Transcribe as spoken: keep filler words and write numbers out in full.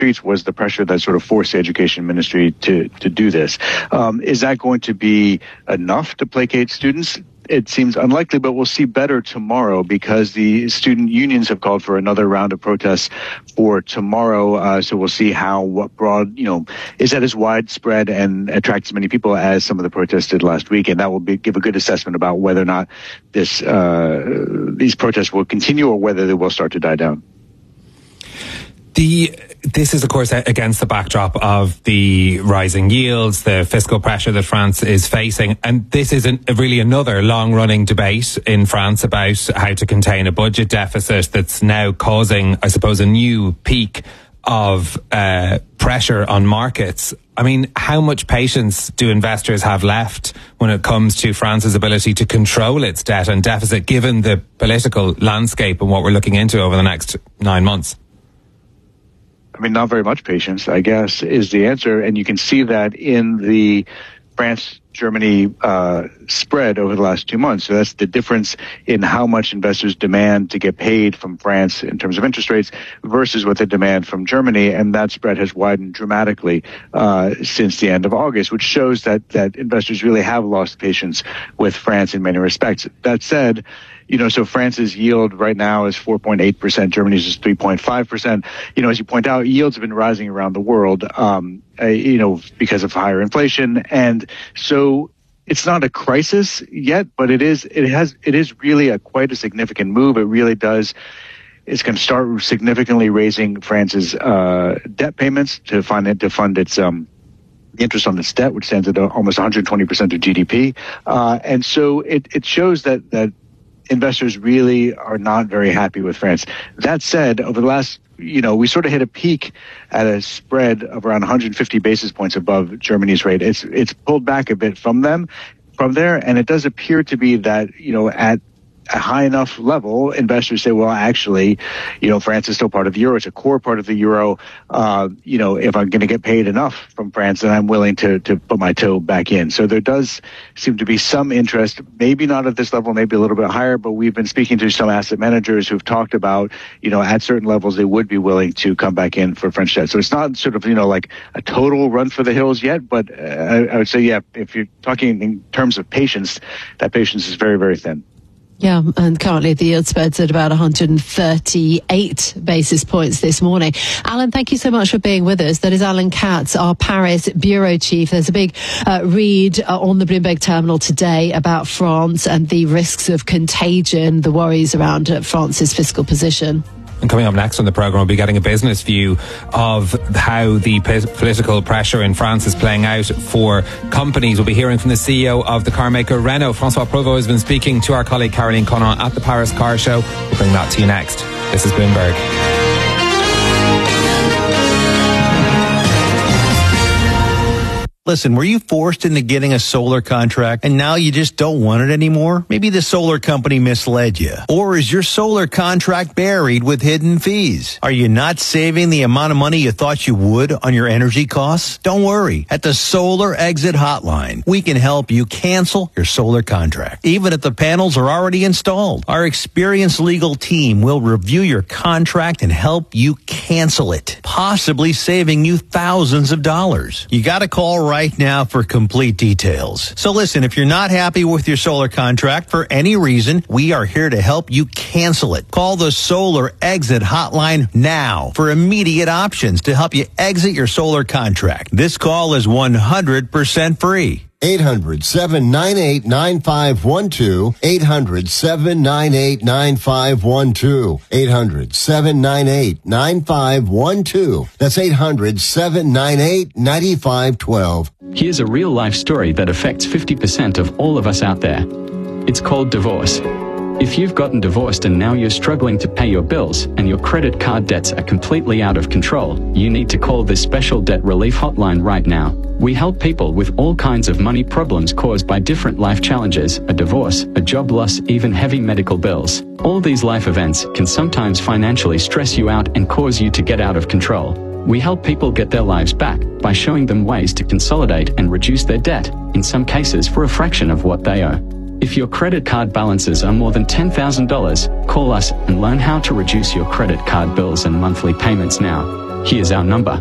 streets was the pressure that sort of forced the education ministry to, to do this. Um, is that going to be enough to placate students? It seems unlikely, but we'll see better tomorrow because the student unions have called for another round of protests for tomorrow. Uh, so we'll see how what broad, you know, is that as widespread and attracts as many people as some of the protests did last week. And that will be, give a good assessment about whether or not this uh, these protests will continue or whether they will start to die down. The This is, of course, against the backdrop of the rising yields, the fiscal pressure that France is facing. And this is an, really another long-running debate in France about how to contain a budget deficit that's now causing, I suppose, a new peak of uh, pressure on markets. I mean, how much patience do investors have left when it comes to France's ability to control its debt and deficit, given the political landscape and what we're looking into over the next nine months? I mean, not very much patience, I guess, is the answer. And you can see that in the France-Germany uh, spread over the last two months. So that's the difference in how much investors demand to get paid from France in terms of interest rates versus what they demand from Germany. And that spread has widened dramatically uh, since the end of August, which shows that, that investors really have lost patience with France in many respects. That said, you know, so France's yield right now is four point eight percent. Germany's is three point five percent. You know, as you point out, yields have been rising around the world, um, uh, you know, because of higher inflation. And so it's not a crisis yet, but it is, it has, it is really a quite a significant move. It really does. It's going to start significantly raising France's, uh, debt payments to fund it, to fund its, um, the interest on its debt, which stands at almost one hundred twenty percent of G D P. Uh, and so it, it shows that, that, investors really are not very happy with France. That said, over the last, you know, we sort of hit a peak at a spread of around one hundred fifty basis points above Germany's rate. It's it's pulled back a bit from them, from there, and it does appear to be that, you know, at a high enough level, investors say, well, actually, you know, France is still part of the euro. It's a core part of the euro. Uh, you know, if I'm going to get paid enough from France, then I'm willing to, to put my toe back in. So there does seem to be some interest, maybe not at this level, maybe a little bit higher, but we've been speaking to some asset managers who've talked about, you know, at certain levels, they would be willing to come back in for French debt. So it's not sort of, you know, like a total run for the hills yet, but uh, I, I would say, yeah, if you're talking in terms of patience, that patience is very, very thin. Yeah, and currently the yield spread's at about one hundred thirty-eight basis points this morning. Alan, thank you so much for being with us. That is Alan Katz, our Paris bureau chief. There's a big uh, read uh, on the Bloomberg terminal today about France and the risks of contagion, the worries around uh, France's fiscal position. And coming up next on the programme, we'll be getting a business view of how the p- political pressure in France is playing out for companies. We'll be hearing from the C E O of the car maker Renault. Francois Provost has been speaking to our colleague Caroline Conant at the Paris Car Show. We'll bring that to you next. This is Bloomberg. Listen, were you forced into getting a solar contract and now you just don't want it anymore? Maybe the solar company misled you. Or is your solar contract buried with hidden fees? Are you not saving the amount of money you thought you would on your energy costs? Don't worry. At the Solar Exit Hotline, we can help you cancel your solar contract, even if the panels are already installed. Our experienced legal team will review your contract and help you cancel it, possibly saving you thousands of dollars. You got to call right now for complete details. So listen, if you're not happy with your solar contract for any reason, we are here to help you cancel it. Call the Solar Exit Hotline now for immediate options to help you exit your solar contract. This call is one hundred percent free. eight hundred, seven nine eight, nine five one two. eight hundred, seven nine eight, nine five one two. eight hundred, seven nine eight, nine five one two. That's eight hundred, seven nine eight, nine five one two. Here's a real-life story that affects fifty percent of all of us out there. It's called divorce. If you've gotten divorced and now you're struggling to pay your bills and your credit card debts are completely out of control, you need to call this special debt relief hotline right now. We help people with all kinds of money problems caused by different life challenges, a divorce, a job loss, even heavy medical bills. All these life events can sometimes financially stress you out and cause you to get out of control. We help people get their lives back by showing them ways to consolidate and reduce their debt, in some cases for a fraction of what they owe. If your credit card balances are more than ten thousand dollars, call us and learn how to reduce your credit card bills and monthly payments now. Here's our number.